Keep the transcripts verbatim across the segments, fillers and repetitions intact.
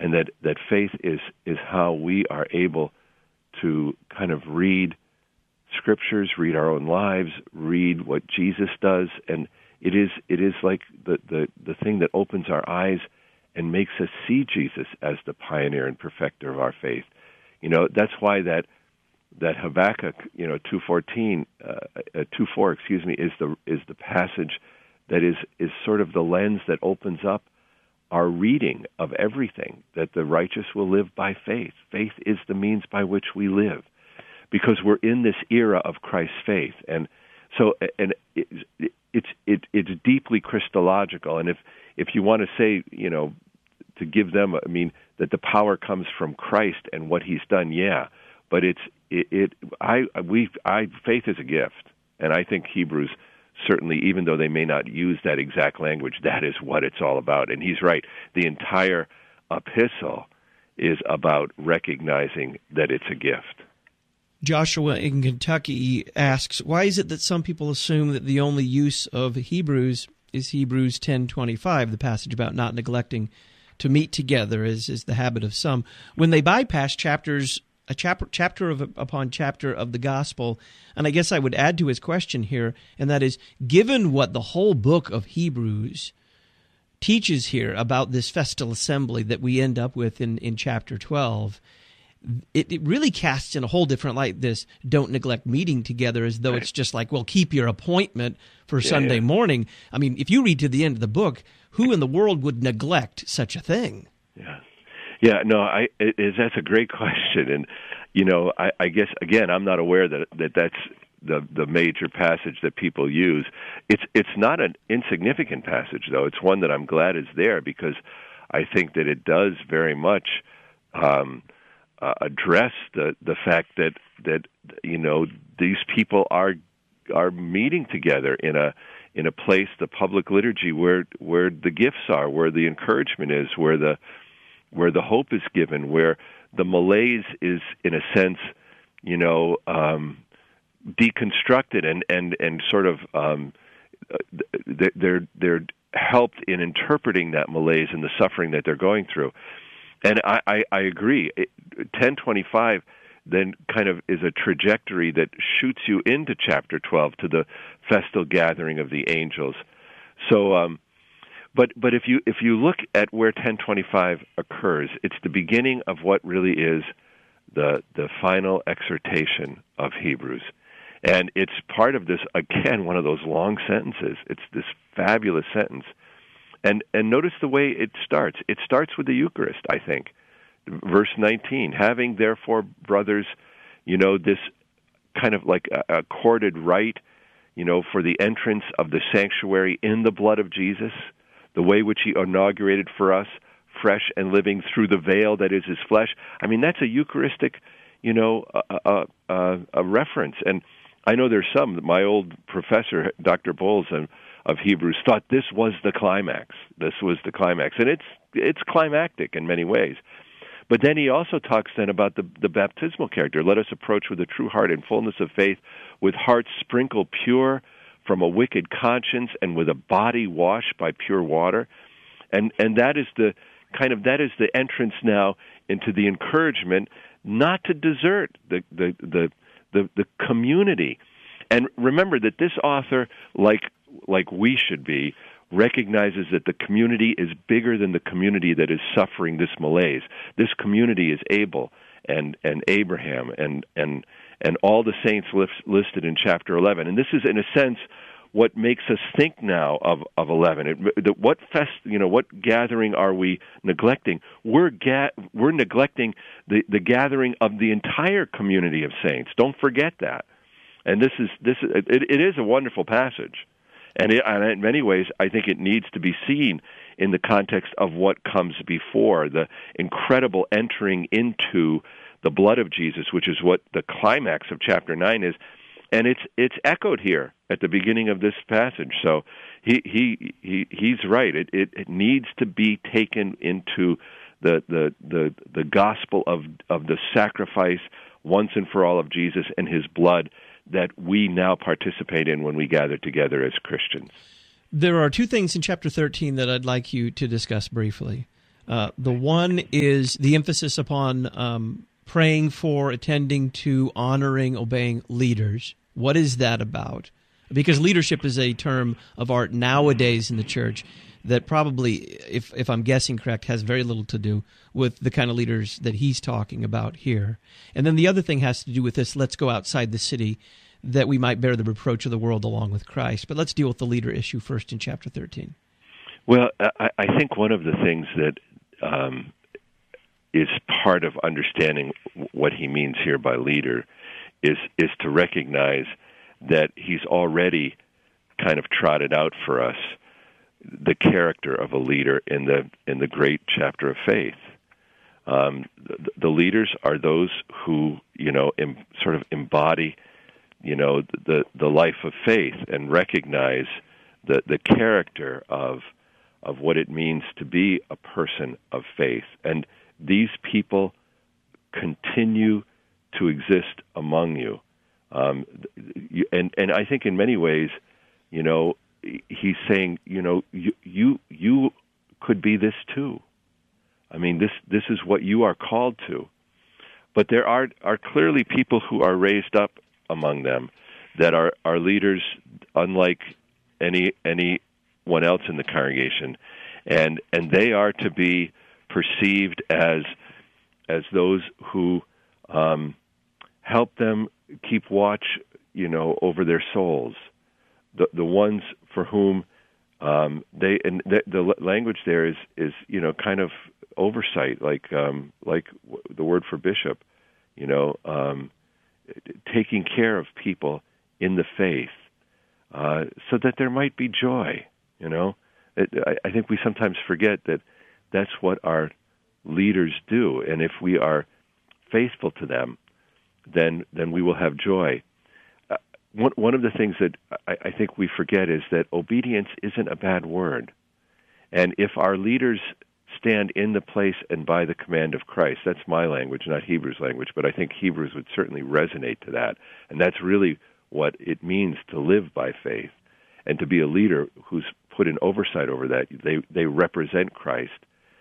and that, that faith is, is how we are able to kind of read Scriptures, read our own lives, read what Jesus does, and it is it is like the, the, the thing that opens our eyes and makes us see Jesus as the pioneer and perfecter of our faith. You know, that's why that that Habakkuk, you know, two fourteen, uh, two four, excuse me, is the is the passage that is is sort of the lens that opens up our reading of everything, that the righteous will live by faith. Faith is the means by which we live, because we're in this era of Christ's faith, and so and it, it's it, it's deeply Christological. And if if you want to say, you know, to give them, I mean, that the power comes from Christ and what He's done, yeah, but it's it, it I we I faith is a gift, and I think Hebrews certainly, even though they may not use that exact language, that is what it's all about. And he's right. The entire epistle is about recognizing that it's a gift. Joshua in Kentucky asks, why is it that some people assume that the only use of Hebrews is Hebrews ten twenty-five, the passage about not neglecting to meet together, as is the habit of some, when they bypass chapters a chapter, chapter of, upon chapter of the gospel? And I guess I would add to his question here, and that is, given what the whole book of Hebrews teaches here about this festal assembly that we end up with in, in chapter twelve, it, it really casts in a whole different light this don't neglect meeting together, as though right. It's just like, well, keep your appointment for yeah, Sunday yeah. morning. I mean, if you read to the end of the book, who in the world would neglect such a thing? Yeah. Yeah, no, I it is, that's a great question, and you know, I, I guess again, I'm not aware that that that's the the major passage that people use. It's it's not an insignificant passage, though. It's one that I'm glad is there, because I think that it does very much um, uh, address the the fact that that you know these people are are meeting together in a in a place, the public liturgy, where where the gifts are, where the encouragement is, where the where the hope is given, where the malaise is, in a sense, you know, um, deconstructed and, and, and sort of um, they're they're helped in interpreting that malaise and the suffering that they're going through. And I, I, I agree. ten twenty-five then kind of is a trajectory that shoots you into chapter twelve, to the festal gathering of the angels. So, um, But but if you if you look at where ten twenty-five occurs, it's the beginning of what really is the the final exhortation of Hebrews. And it's part of this, again, one of those long sentences. It's this fabulous sentence. And and notice the way it starts. It starts with the Eucharist, I think. Verse nineteen, having therefore, brothers, you know, this kind of like a, a corded rite, you know, for the entrance of the sanctuary in the blood of Jesus, the way which He inaugurated for us, fresh and living through the veil that is His flesh. I mean, that's a Eucharistic, you know, a, a, a reference. And I know there's some, my old professor, Doctor Bowles of, of Hebrews, thought this was the climax. This was the climax. And it's it's climactic in many ways. But then he also talks then about the, the baptismal character. Let us approach with a true heart and fullness of faith, with hearts sprinkled pure from a wicked conscience, and with a body washed by pure water. And and that is the kind of that is the entrance now into the encouragement not to desert the the the the, the community. And remember that this author, like like we should be, recognizes that the community is bigger than the community that is suffering this malaise. This community is Abel and and Abraham and and and all the saints listed in chapter eleven. And this is, in a sense, what makes us think now of, of eleven. It, what fest, you know, what gathering are we neglecting? We're ga- we're neglecting the, the gathering of the entire community of saints. Don't forget that. And this is this is, it, it is a wonderful passage, and, it, and in many ways, I think it needs to be seen in the context of what comes before, the incredible entering into the blood of Jesus, which is what the climax of chapter nine is, and it's it's echoed here at the beginning of this passage. So he he, he he's right. It, it it needs to be taken into the the the, the gospel of of the sacrifice once and for all of Jesus and His blood that we now participate in when we gather together as Christians. There are two things in chapter thirteen that I'd like you to discuss briefly. Uh, the one is the emphasis upon um, praying for, attending to, honoring, obeying leaders. What is that about? Because leadership is a term of art nowadays in the church that probably, if if I'm guessing correct, has very little to do with the kind of leaders that he's talking about here. And then the other thing has to do with this, let's go outside the city, that we might bear the reproach of the world along with Christ. But let's deal with the leader issue first in chapter thirteen. Well, I, I think one of the things that um, is part of understanding what he means here by leader is is to recognize that he's already kind of trotted out for us the character of a leader in the in the great chapter of faith. Um, the, the leaders are those who, you know, em, sort of embody, you know, the the life of faith and recognize the the character of of what it means to be a person of faith. And these people continue to exist among you. Um, and and I think in many ways, you know, he's saying, you know, you you you could be this too. I mean, this this is what you are called to. But there are are clearly people who are raised up among them that are, are leaders unlike any anyone else in the congregation, and and they are to be perceived as as those who um, help them keep watch, you know, over their souls. The the ones for whom um, they and the, the language there is is you know kind of oversight, like um, like the word for bishop, you know, um, taking care of people in the faith, uh, so that there might be joy. You know, it, I, I think we sometimes forget that that's what our leaders do, and if we are faithful to them, then then we will have joy. Uh, one one of the things that I, I think we forget is that obedience isn't a bad word, and if our leaders stand in the place and by the command of Christ, that's my language, not Hebrews' language, but I think Hebrews would certainly resonate to that, and that's really what it means to live by faith, and to be a leader who's put in oversight over that. They they represent Christ.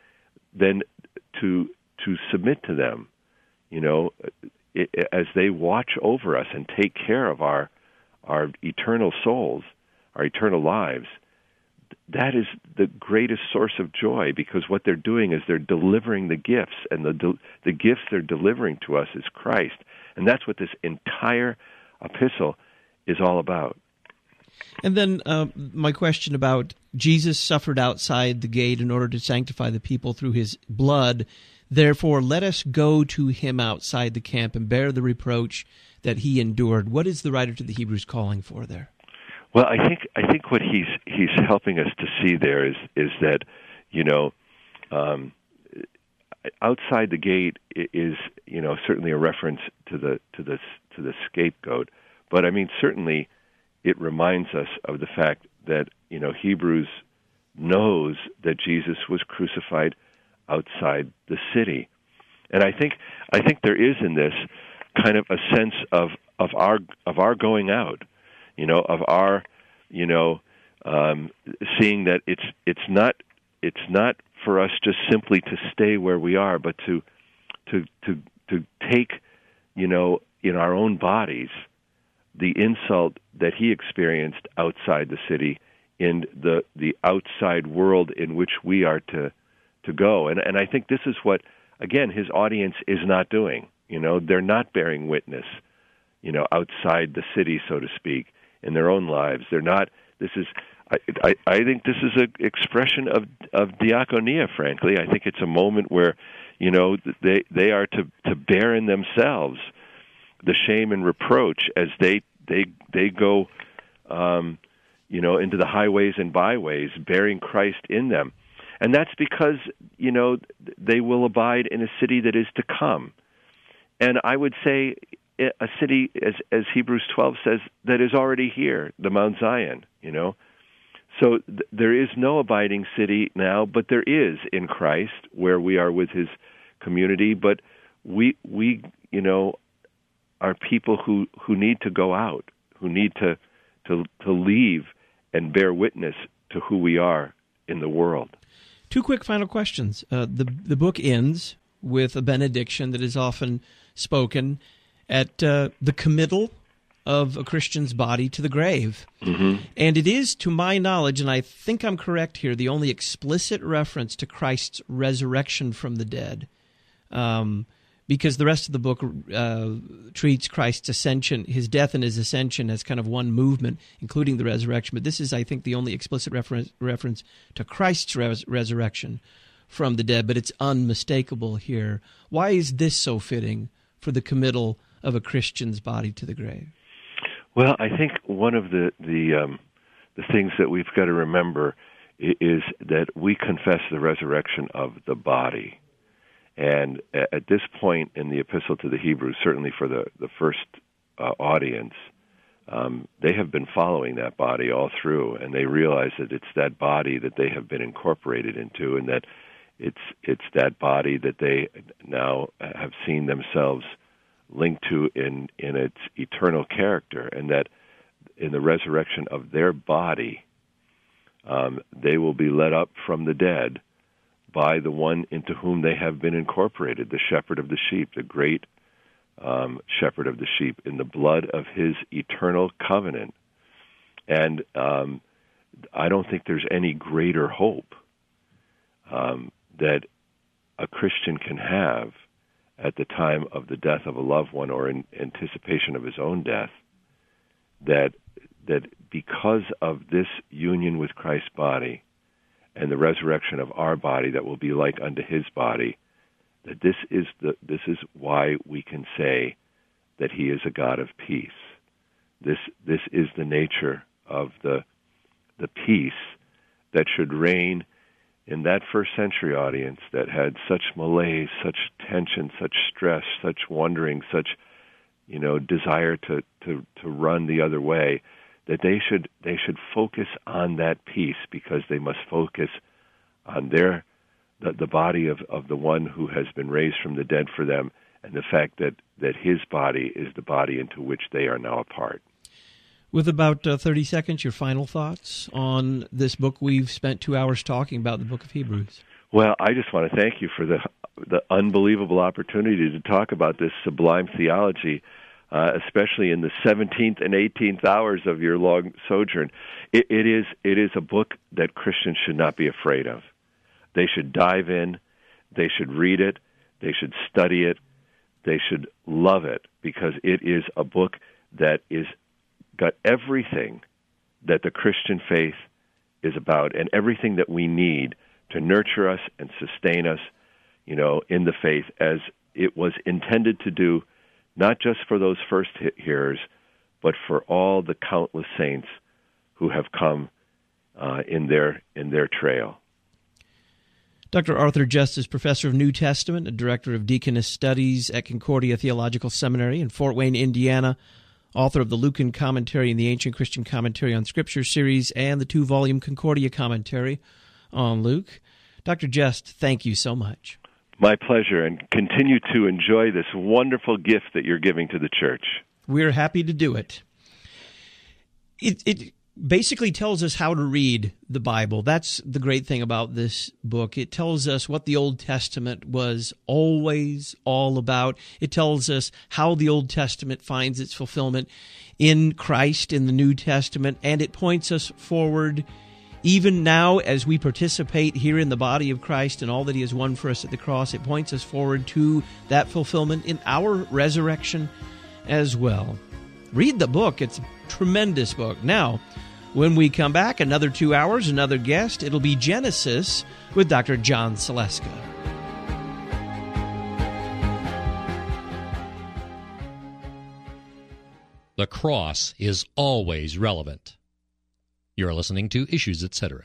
Then to to submit to them, you know, it, as they watch over us and take care of our our eternal souls, our eternal lives. That is the greatest source of joy, because what they're doing is they're delivering the gifts, and the the gifts they're delivering to us is Christ, and that's what this entire epistle is all about. And then uh, my question about Jesus suffered outside the gate in order to sanctify the people through his blood. Therefore, let us go to him outside the camp and bear the reproach that he endured. What is the writer to the Hebrews calling for there? Well, I think I think what he's he's helping us to see there is is that, you know, um, outside the gate is, you know, certainly a reference to the to the to the scapegoat, but I mean certainly it reminds us of the fact that, you know, Hebrews knows that Jesus was crucified outside the city, and I think I think there is in this kind of a sense of of our of our going out. You know, of our, you know, um, seeing that it's it's not it's not for us just simply to stay where we are, but to to to to take, you know, in our own bodies the insult that he experienced outside the city, in the the outside world in which we are to to go. And and I think this is what, again, his audience is not doing. You know, they're not bearing witness, you know, outside the city, so to speak, in their own lives. They're not, this is, I, I, I think this is an expression of, of diaconia, frankly. I think it's a moment where, you know, they they are to, to bear in themselves the shame and reproach as they they they go, um, you know, into the highways and byways, bearing Christ in them. And that's because, you know, they will abide in a city that is to come. And I would say, a city, as as Hebrews twelve says, that is already here, the Mount Zion, you know. So th- there is no abiding city now, but there is in Christ, where we are with his community. But we, we you know, are people who, who need to go out, who need to, to to leave and bear witness to who we are in the world. Two quick final questions. Uh, the the book ends with a benediction that is often spoken at uh, the committal of a Christian's body to the grave. Mm-hmm. And it is, to my knowledge, and I think I'm correct here, the only explicit reference to Christ's resurrection from the dead. Um, because the rest of the book uh, treats Christ's ascension, his death and his ascension, as kind of one movement, including the resurrection. But this is, I think, the only explicit reference, reference to Christ's res- resurrection from the dead, but it's unmistakable here. Why is this so fitting for the committal of a Christian's body to the grave? Well, I think one of the the, um, the things that we've got to remember is that we confess the resurrection of the body. And at this point in the Epistle to the Hebrews, certainly for the, the first uh, audience, um, they have been following that body all through, and they realize that it's that body that they have been incorporated into, and that it's it's that body that they now have seen themselves linked to in, in its eternal character, and that in the resurrection of their body, um, they will be led up from the dead by the one into whom they have been incorporated, the shepherd of the sheep, the great um, shepherd of the sheep, in the blood of his eternal covenant. And um, I don't think there's any greater hope um, that a Christian can have at the time of the death of a loved one or in anticipation of his own death, that that because of this union with Christ's body and the resurrection of our body that will be like unto his body, that this is the this is why we can say that he is a God of peace. This this is the nature of the the peace that should reign in that first century audience that had such malaise, such tension, such stress, such wondering, such, you know, desire to, to, to run the other way, that they should they should focus on that peace, because they must focus on their the, the body of, of the one who has been raised from the dead for them, and the fact that, that his body is the body into which they are now a part. With about uh, thirty seconds, your final thoughts on this book. We've spent two hours talking about the book of Hebrews. Well, I just want to thank you for the the unbelievable opportunity to talk about this sublime theology, uh, especially in the seventeenth and eighteenth hours of your long sojourn. It, it is it is a book that Christians should not be afraid of. They should dive in. They should read it. They should study it. They should love it, because it is a book that is got everything that the Christian faith is about, and everything that we need to nurture us and sustain us, you know, in the faith, as it was intended to do, not just for those first hearers, but for all the countless saints who have come uh, in their in their trail. Doctor Arthur Just is professor of New Testament and director of Deaconess Studies at Concordia Theological Seminary in Fort Wayne, Indiana, author of the Lucan Commentary and the Ancient Christian Commentary on Scripture series and the two-volume Concordia Commentary on Luke. Doctor Just, thank you so much. My pleasure, and continue to enjoy this wonderful gift that you're giving to the church. We're happy to do it. It, it basically tells us how to read the Bible. That's the great thing about this book. It tells us what the Old Testament was always all about. It tells us how the Old Testament finds its fulfillment in Christ in the New Testament, and it points us forward even now as we participate here in the body of Christ and all that he has won for us at the cross. It points us forward to that fulfillment in our resurrection as well. Read the book. It's a tremendous book. Now, when we come back, another two hours, another guest. It'll be Genesis with Doctor John Saleska. The cross is always relevant. You're listening to Issues, et cetera.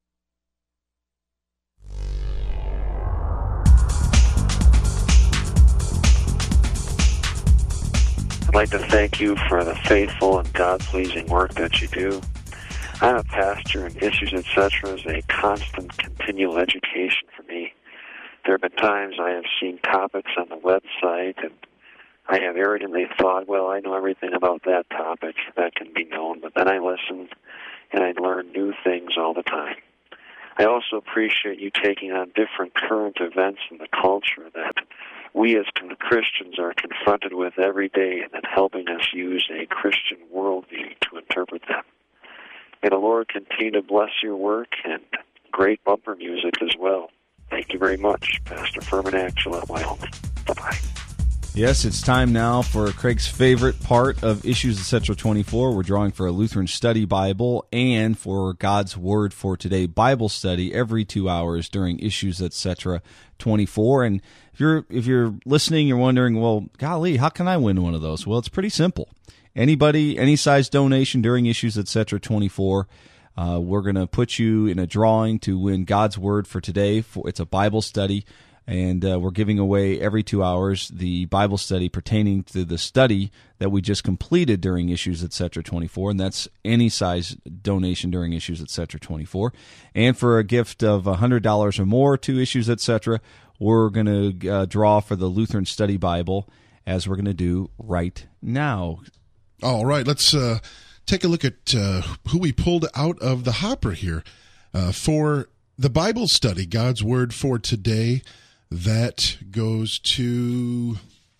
I'd like to thank you for the faithful and God-pleasing work that you do. I'm a pastor, and Issues, et cetera is a constant, continual education for me. There have been times I have seen topics on the website, and I have arrogantly thought, well, I know everything about that topic. That can be known. But then I listen, and I learn new things all the time. I also appreciate you taking on different current events in the culture that we as Christians are confronted with every day, and then helping us use a Christian worldview to interpret them. May the Lord continue to bless your work, and great bumper music as well. Thank you very much, Pastor Furman Axel, Wyoming. Bye-bye. Yes, it's time now for Craig's favorite part of Issues, et cetera twenty-four. We're drawing for a Lutheran Study Bible and for God's Word for Today Bible study every two hours during Issues, et cetera twenty-four. And if you're if you're listening, you're wondering, well, golly, how can I win one of those? Well, it's pretty simple. Anybody, any size donation during Issues, et cetera twenty-four, uh, we're going to put you in a drawing to win God's Word for Today. For, it's a Bible study. And uh, we're giving away every two hours the Bible study pertaining to the study that we just completed during Issues, et cetera twenty-four, and that's any size donation during Issues, et cetera twenty-four. And for a gift of one hundred dollars or more to Issues, et cetera, we're going to uh, draw for the Lutheran Study Bible, as we're going to do right now. All right, let's uh, take a look at uh, who we pulled out of the hopper here uh, for the Bible study, God's Word for Today. That goes to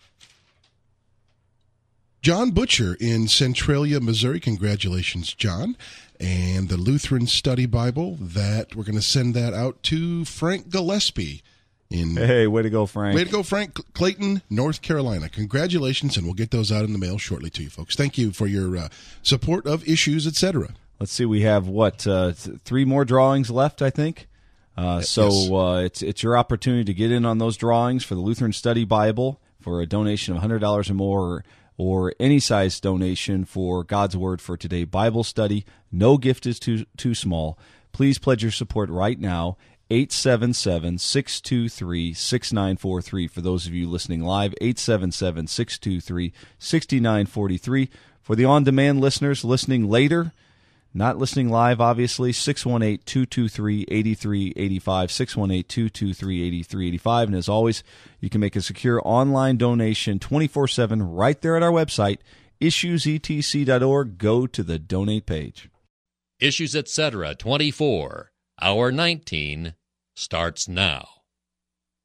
John Butcher in Centralia, Missouri. Congratulations, John. And the Lutheran Study Bible, that we're going to send that out to Frank Gillespie in Hey, way to go, Frank. Way to go, Frank. Clayton, North Carolina. Congratulations, and we'll get those out in the mail shortly to you, folks. Thank you for your uh, support of Issues, et cetera. Let's see, we have, what, uh, th- three more drawings left, I think? Uh, so yes. uh, it's it's your opportunity to get in on those drawings for the Lutheran Study Bible for a donation of one hundred dollars or more, or, or any size donation for God's Word for Today Bible study. No gift is too too small. Please pledge your support right now, eight seven seven, six two three, six nine four three. For those of you listening live, eight seven seven, six two three, six nine four three. For the on-demand listeners listening later, not listening live, obviously, six one eight, two two three, eight three eight five, six one eight, two two three, eight three eight five. And as always, you can make a secure online donation twenty-four seven right there at our website, issues e t c dot org. Go to the donate page. Issues, et cetera twenty-four, Hour nineteen starts now.